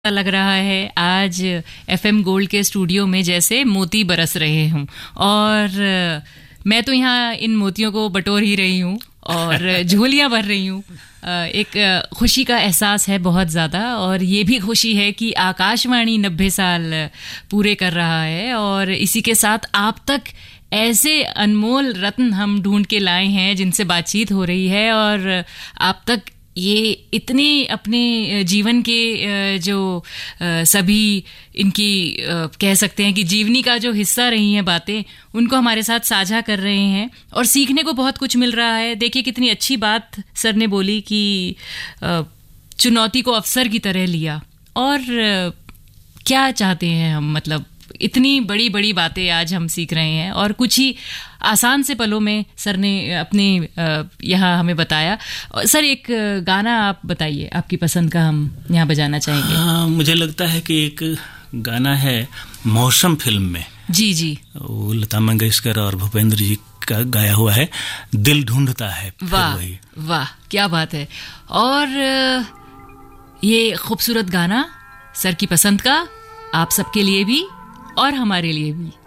लग रहा है आज एफएम गोल्ड के स्टूडियो में जैसे मोती बरस रहे हूँ और मैं तो यहाँ इन मोतियों को बटोर ही रही हूँ और झोलियाँ भर रही हूँ। एक खुशी का एहसास है बहुत ज़्यादा और ये भी खुशी है कि आकाशवाणी 90 साल पूरे कर रहा है और इसी के साथ आप तक ऐसे अनमोल रत्न हम ढूंढ के लाए हैं जिनसे बातचीत हो रही है और आप तक ये इतने अपने जीवन के जो सभी इनकी कह सकते हैं कि जीवनी का जो हिस्सा रही हैं बातें उनको हमारे साथ साझा कर रहे हैं और सीखने को बहुत कुछ मिल रहा है। देखिए कितनी अच्छी बात सर ने बोली कि चुनौती को अवसर की तरह लिया और क्या चाहते हैं हम, मतलब इतनी बड़ी बड़ी बातें आज हम सीख रहे हैं और कुछ ही आसान से पलों में सर ने अपने यहाँ हमें बताया। सर एक गाना आप बताइए, आपकी पसंद का हम यहाँ बजाना चाहेंगे। हाँ, मुझे लगता है कि एक गाना है मौसम फिल्म में, जी जी, वो लता मंगेशकर और भूपेंद्र जी का गाया हुआ है, दिल ढूंढता है। वाह वाह, क्या बात है। और ये खूबसूरत गाना सर की पसंद का आप सबके लिए भी और हमारे लिए भी।